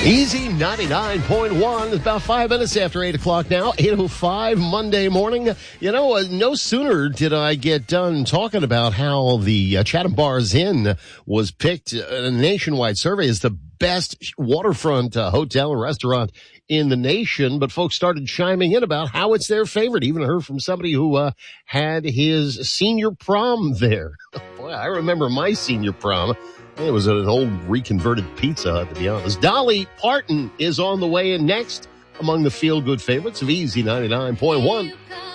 Easy 99.1. It's about 5 minutes after 8 o'clock now. 8:05 Monday morning. You know, no sooner did I get done talking about how the Chatham Bars Inn was picked in a nationwide survey as the best waterfront hotel and restaurant in the nation, but folks started chiming in about how it's their favorite. Even heard from somebody who had his senior prom there. Boy, I remember my senior prom. It was an old reconverted Pizza Hut, to be honest. Dolly Parton is on the way in next among the feel-good favorites of Easy 99.1.